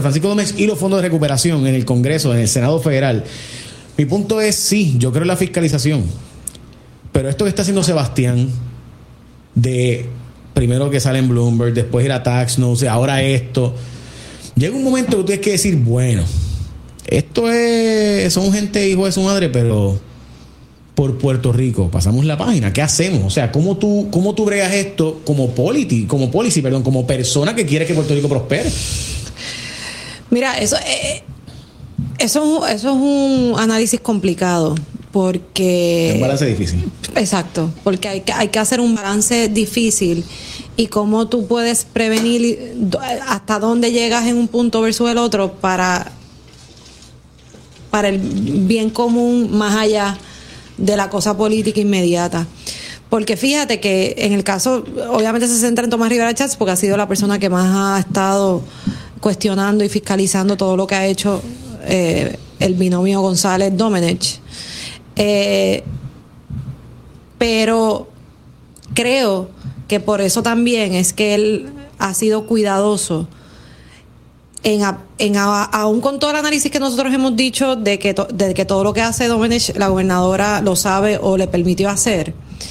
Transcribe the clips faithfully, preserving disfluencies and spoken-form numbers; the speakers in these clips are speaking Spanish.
Francisco Domenech y los fondos de recuperación en el Congreso, en el Senado Federal. Mi punto es, sí, yo creo en la fiscalización, pero esto que está haciendo Sebastián, de primero que sale en Bloomberg, después ir a Tax Notes, ahora esto, llega un momento que tú tienes que decir, bueno, esto es, son gente hijo de su madre, pero por Puerto Rico, pasamos la página, ¿qué hacemos? O sea, ¿cómo tú, cómo tú bregas esto como politi, como policy, perdón, como persona que quiere que Puerto Rico prospere? Mira, eso, eh, eso, eso es un análisis complicado, porque... Es un balance difícil. Exacto, porque hay que, hay que hacer un balance difícil, y cómo tú puedes prevenir hasta dónde llegas en un punto versus el otro para, para el bien común más allá de la cosa política inmediata. Porque fíjate que en el caso, obviamente se centra en Tomás Rivera Chats porque ha sido la persona que más ha estado cuestionando y fiscalizando todo lo que ha hecho eh, el binomio González-Domenech. Eh, pero creo que por eso también es que él ha sido cuidadoso en, en aún con todo el análisis que nosotros hemos dicho de que, to, de que todo lo que hace Domenech, la gobernadora lo sabe o le permitió hacer.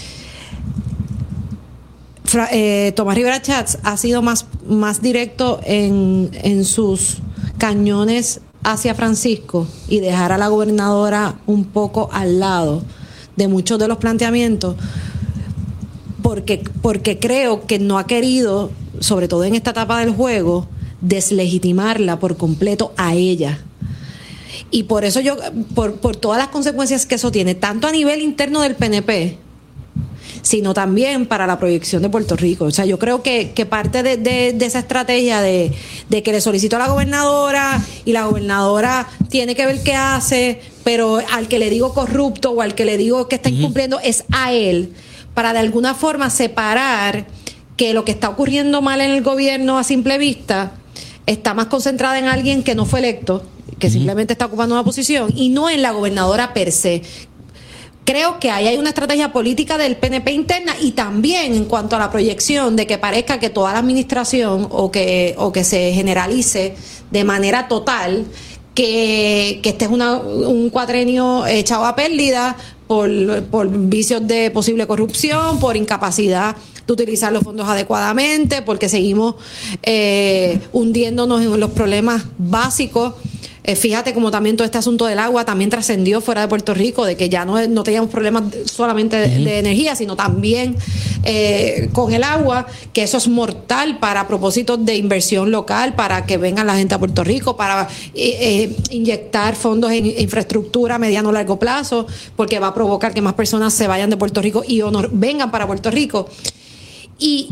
Fra, eh, Tomás Rivera Chats ha sido más, más directo en, en sus cañones hacia Francisco y dejar a la gobernadora un poco al lado de muchos de los planteamientos, porque, porque creo que no ha querido, sobre todo en esta etapa del juego, deslegitimarla por completo a ella. Y por eso yo, por, por todas las consecuencias que eso tiene, tanto a nivel interno del P N P, sino también para la proyección de Puerto Rico. O sea, yo creo que, que parte de, de, de esa estrategia de, de que le solicito a la gobernadora y la gobernadora tiene que ver qué hace, pero al que le digo corrupto o al que le digo que está incumpliendo es a él, para de alguna forma separar que lo que está ocurriendo mal en el gobierno a simple vista está más concentrada en alguien que no fue electo, que uh-huh. simplemente está ocupando una posición, y no en la gobernadora per se. Creo que ahí hay una estrategia política del P N P interna, y también en cuanto a la proyección de que parezca que toda la administración o que, o que se generalice de manera total que, que este es una, un cuatrenio echado a pérdida por, por vicios de posible corrupción, por incapacidad de utilizar los fondos adecuadamente, porque seguimos eh, hundiéndonos en los problemas básicos. Eh, fíjate como también todo este asunto del agua también trascendió fuera de Puerto Rico, de que ya no, no teníamos problemas solamente de, uh-huh. de energía, sino también eh, con el agua, que eso es mortal para propósitos de inversión local, para que vengan la gente a Puerto Rico, para eh, eh, inyectar fondos en infraestructura a mediano o largo plazo, porque va a provocar que más personas se vayan de Puerto Rico y o no vengan para Puerto Rico. Y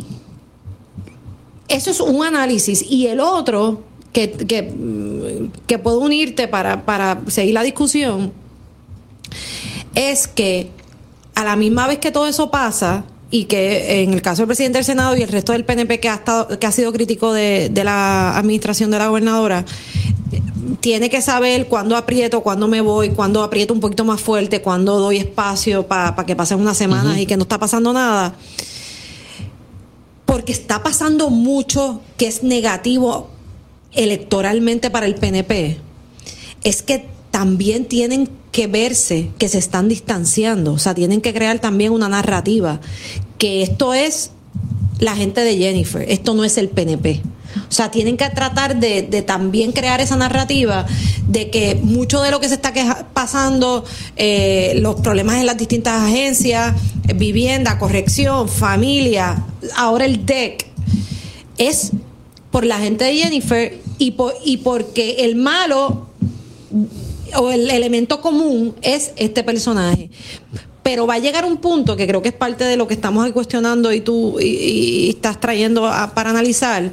eso es un análisis. Y el otro que, que, que puedo unirte para, para seguir la discusión es que a la misma vez que todo eso pasa, y que en el caso del presidente del Senado y el resto del P N P que ha estado, que ha sido crítico de, de la administración de la gobernadora, tiene que saber cuándo aprieto, cuándo me voy, cuándo aprieto un poquito más fuerte, cuándo doy espacio para pa que pasen unas semanas uh-huh. y que no está pasando nada. Porque está pasando mucho que es negativo electoralmente para el P N P. Es que también tienen que verse que se están distanciando. O sea, tienen que crear también una narrativa. Que esto es la gente de Jennifer. Esto no es el P N P. O sea, tienen que tratar de, de también crear esa narrativa de que mucho de lo que se está queja, pasando, eh, los problemas en las distintas agencias, eh, vivienda, corrección, familia, ahora el D E C, es por la gente de Jennifer y, por, y porque el malo o el elemento común es este personaje. Pero va a llegar un punto que creo que es parte de lo que estamos cuestionando y tú y, y estás trayendo a, para analizar,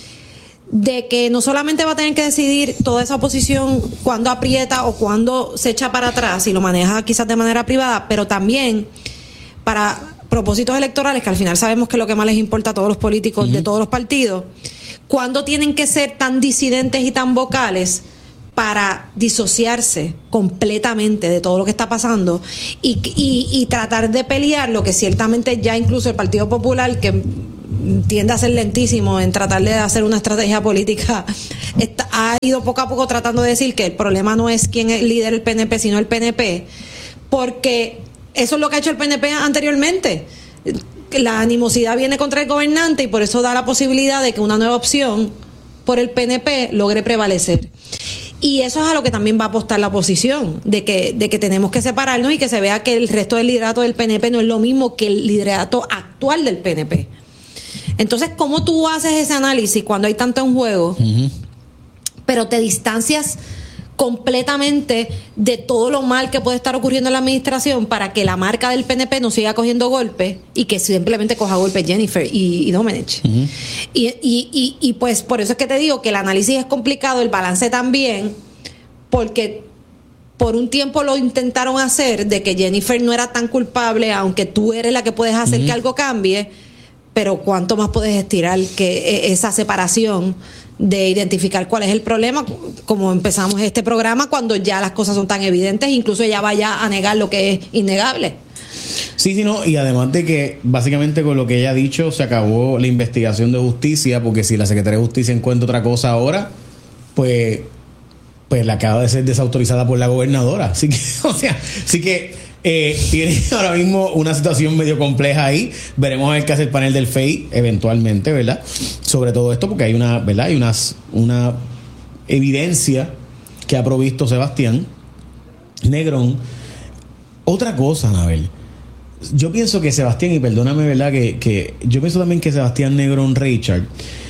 de que no solamente va a tener que decidir toda esa oposición cuándo aprieta o cuándo se echa para atrás y lo maneja quizás de manera privada, pero también para propósitos electorales, que al final sabemos que es lo que más les importa a todos los políticos uh-huh. de todos los partidos, cuándo tienen que ser tan disidentes y tan vocales para disociarse completamente de todo lo que está pasando y, y, y tratar de pelear lo que ciertamente ya incluso el Partido Popular, que tiende a ser lentísimo en tratar de hacer una estrategia política está, ha ido poco a poco tratando de decir que el problema no es quién es el líder del P N P, sino el P N P, porque eso es lo que ha hecho el P N P anteriormente. La animosidad viene contra el gobernante y por eso da la posibilidad de que una nueva opción por el P N P logre prevalecer. Y eso es a lo que también va a apostar la oposición, de que, de que tenemos que separarnos y que se vea que el resto del liderato del P N P no es lo mismo que el liderato actual del P N P. Entonces, ¿cómo tú haces ese análisis cuando hay tanto en juego, uh-huh. pero te distancias completamente de todo lo mal que puede estar ocurriendo en la administración para que la marca del P N P no siga cogiendo golpes y que simplemente coja golpes Jennifer y, y Domenech? Uh-huh. Y, y, y, y pues por eso es que te digo que el análisis es complicado, el balance también, porque por un tiempo lo intentaron hacer de que Jennifer no era tan culpable, aunque tú eres la que puedes hacer uh-huh. que algo cambie, pero ¿cuánto más puedes estirar que esa separación de identificar cuál es el problema, como empezamos este programa, cuando ya las cosas son tan evidentes, incluso ella vaya a negar lo que es innegable? Sí, sí, no, y además de que básicamente con lo que ella ha dicho se acabó la investigación de justicia, porque si la Secretaría de Justicia encuentra otra cosa ahora, pues, pues la acaba de ser desautorizada por la gobernadora. Así que, o sea, así que Eh, tiene ahora mismo una situación medio compleja ahí. Veremos a ver qué hace el panel del F E I eventualmente, ¿verdad? Sobre todo esto, porque hay una, ¿verdad? Hay unas, una evidencia que ha provisto Sebastián Negrón. Otra cosa, Anabel, yo pienso que Sebastián, y perdóname, ¿verdad? Que, que yo pienso también que Sebastián Negrón Richard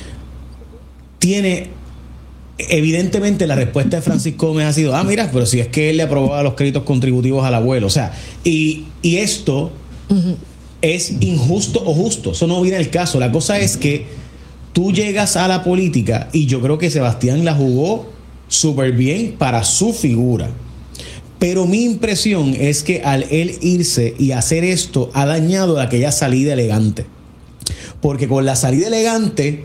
tiene... Evidentemente la respuesta de Francisco Gómez ha sido, ah, mira, pero si es que él le aprobaba los créditos contributivos al abuelo. O sea, y, y esto uh-huh. es injusto o justo. Eso no viene el caso. La cosa es que tú llegas a la política y yo creo que Sebastián la jugó súper bien para su figura. Pero mi impresión es que al él irse y hacer esto ha dañado aquella salida elegante. Porque con la salida elegante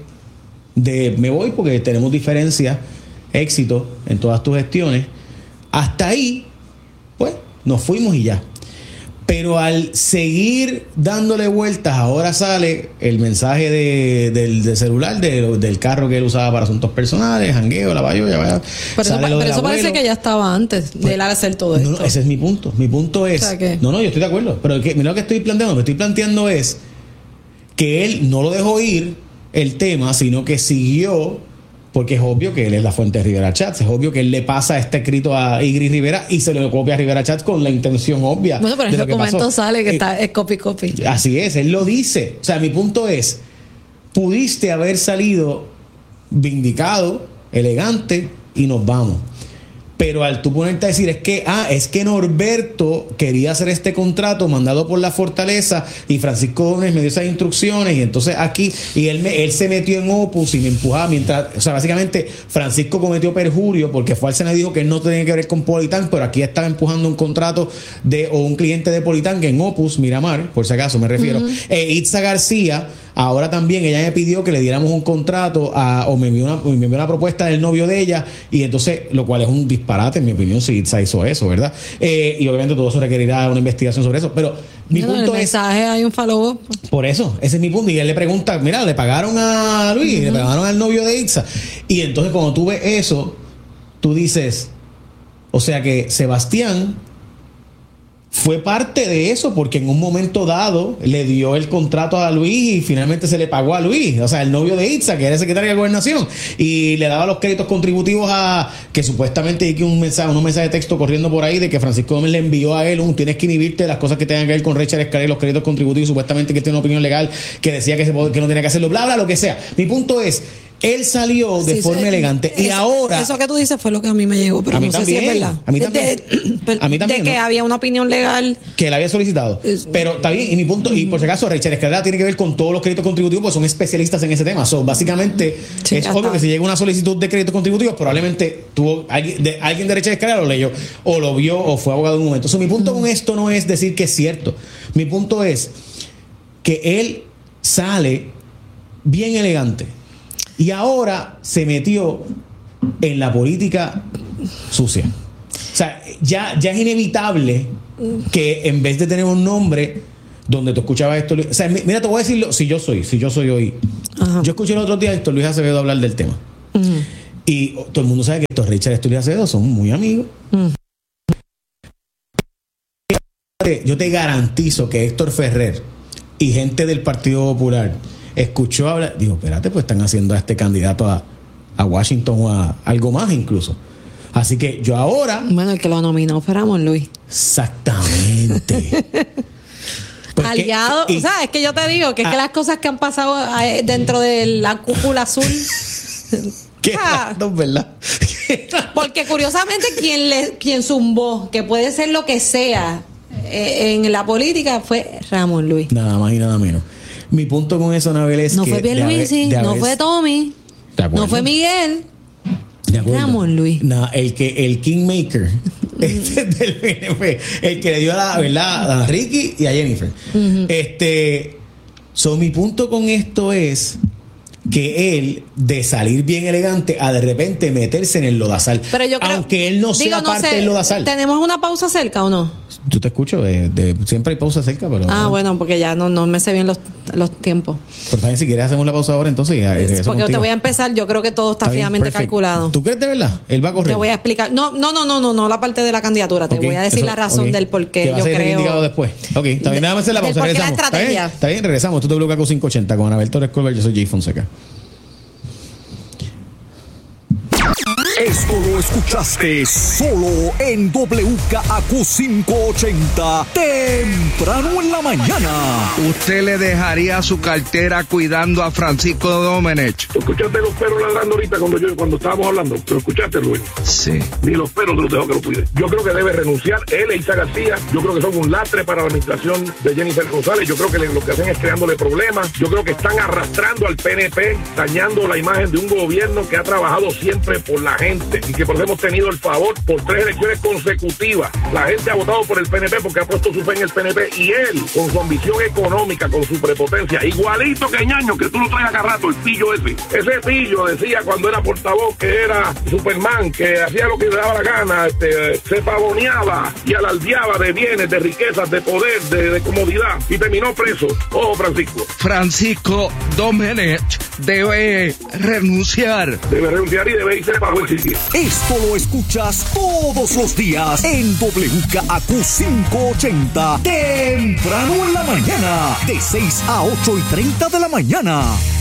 de me voy porque tenemos diferencias, éxito en todas tus gestiones, hasta ahí, pues, nos fuimos y ya. Pero al seguir dándole vueltas, ahora sale el mensaje de, del, del celular, de, del carro que él usaba para asuntos personales, jangueo, la vaya, ya vaya. Pero eso, pero eso parece que ya estaba antes de pues, él hacer todo esto. No, no, ese es mi punto. Mi punto es... O sea, ¿qué? No, no, yo estoy de acuerdo. Pero que, mira lo que estoy planteando. Lo que estoy planteando es que él no lo dejó ir el tema, sino que siguió, porque es obvio que él es la fuente de Rivera Chats, es obvio que él le pasa este escrito a Ygritte Rivera y se lo copia a Rivera Chats con la intención obvia. Bueno, pero en el documento sale que eh, está, es copy copy. Así es, él lo dice. O sea, mi punto es, pudiste haber salido vindicado, elegante y nos vamos. Pero al tú ponerte a decir, es que, ah, es que Norberto quería hacer este contrato mandado por la Fortaleza y Francisco Gómez me dio esas instrucciones y entonces aquí, y él, me, él se metió en Opus y me empujaba mientras, o sea, básicamente Francisco cometió perjurio porque fue al Senado y dijo que él no tenía que ver con Politán, pero aquí estaba empujando un contrato de, o un cliente de Politán que en Opus, Miramar, por si acaso me refiero, uh-huh. eh, Itza García. Ahora también ella me pidió que le diéramos un contrato a, o me envió, una, me envió una propuesta del novio de ella, y entonces, lo cual es un disparate, en mi opinión, si Itza hizo eso, ¿verdad? Eh, y obviamente todo eso requerirá una investigación sobre eso, pero mi no, punto el es... mensaje hay un follow-up. Por eso, ese es mi punto, y él le pregunta, mira, le pagaron a Luis, uh-huh. le pagaron al novio de Itza, y entonces cuando tú ves eso, tú dices, o sea que Sebastián fue parte de eso, porque en un momento dado le dio el contrato a Luis y finalmente se le pagó a Luis, o sea, el novio de Itza, que era el secretario de Gobernación, y le daba los créditos contributivos a, que supuestamente hay que un mensaje, unos mensajes de texto corriendo por ahí de que Francisco Gómez le envió a él un, tienes que inhibirte de las cosas que tengan que ver con Richard Scarlett, los créditos contributivos, supuestamente que tiene una opinión legal que decía que, se, que no tenía que hacerlo, bla, bla, lo que sea. Mi punto es, él salió de sí, forma sí, elegante y eso, ahora... Eso que tú dices fue lo que a mí me llegó, pero a mí no también, sé si es verdad. A mí también. De, de, a mí también, de que ¿no? había una opinión legal... Que él había solicitado. Es, pero está bien, y mi punto, uh-huh. y por si acaso, Richard Escalera tiene que ver con todos los créditos contributivos, porque son especialistas en ese tema. So, básicamente, sí, es obvio está. Que si llega una solicitud de créditos contributivos, probablemente tuvo alguien de, alguien de Richard Escalera lo leyó, o lo vio, o fue abogado en un momento. So, mi punto uh-huh. con esto no es decir que es cierto. Mi punto es que él sale bien elegante. Y ahora se metió en la política sucia. O sea, ya, ya es inevitable que en vez de tener un nombre donde tú escuchabas esto... O sea, mira, te voy a decirlo, si yo soy, si yo soy hoy. Ajá. Yo escuché el otro día a Héctor Luis Acevedo hablar del tema. Uh-huh. Y todo el mundo sabe que estos Richard Estudio Acevedo son muy amigos. Mm. Yo te garantizo que Héctor Ferrer y gente del Partido Popular escuchó hablar, digo, espérate, pues están haciendo a este candidato a, a Washington o a algo más incluso. Así que yo ahora... Bueno, el que lo nominó fue Ramón Luis. Exactamente. Porque, aliado, y, o sea, es que yo te digo que es a, que las cosas que han pasado dentro de la cúpula azul... Qué ah, random, ¿verdad? Porque curiosamente quien, le, quien zumbó, que puede ser lo que sea... en la política fue Ramón Luis. Nada más y nada menos. Mi punto con eso, Anabel, es no que... No fue Pierluisi, no haber, fue Tommy, no fue Miguel. Ramón Luis. No, el que el Kingmaker este del P N P, el que le dio a la verdad a Ricky y a Jennifer. Uh-huh. Este, so, mi punto con esto es que él, de salir bien elegante, a de repente meterse en el lodazal. Pero yo creo, aunque él no sea digo, no parte sé, del lodazal. ¿Tenemos una pausa cerca o no? Yo te escucho, de, de, siempre hay pausa cerca, pero... Ah, no. Bueno, porque ya no, no me sé bien los, los tiempos. Pero también, si quieres, hacemos la pausa ahora, entonces... Ya, porque contigo. Te voy a empezar, yo creo que todo está, está fríamente calculado. ¿Tú crees de verdad? Él va a correr. Te voy a explicar. No, no, no, no, no, no la parte de la candidatura. Te okay, voy a decir eso, la razón okay. del por qué yo creo... después. Ok, está bien, déjame hacer la pausa, regresamos. La ¿Está bien? Está bien, regresamos. Tú te bloqueas con quinientos ochenta con Anabel Torres Colbert, yo soy Jay Fonseca. Esto lo escuchaste solo en W K A Q quinientos ochenta, temprano en la mañana. ¿Usted le dejaría su cartera cuidando a Francisco Domenech? ¿Tú escuchaste los perros ladrando ahorita cuando yo cuando estábamos hablando? ¿Lo escuchaste, Luis? Sí. Ni los perros te los dejó que lo cuide. Yo creo que debe renunciar él e Isa García. Yo creo que son un lastre para la administración de Jennifer González. Yo creo que lo que hacen es creándole problemas. Yo creo que están arrastrando al P N P, dañando la imagen de un gobierno que ha trabajado siempre por la gente y que por eso hemos tenido el favor por tres elecciones consecutivas. La gente ha votado por el P N P porque ha puesto su fe en el P N P y él, con su ambición económica, con su prepotencia, igualito que Ñaño, que tú lo traes acá rato, el pillo ese. Ese pillo decía cuando era portavoz que era Superman, que hacía lo que le daba la gana, este, se pavoneaba y alardeaba de bienes, de riquezas, de poder, de, de comodidad y terminó preso. Ojo, Francisco. Francisco Domenech debe renunciar. Debe renunciar y debe irse bajo el sitio. Esto lo escuchas todos los días en W K A Q quinientos ochenta, temprano en la mañana, de seis a ocho y treinta de la mañana.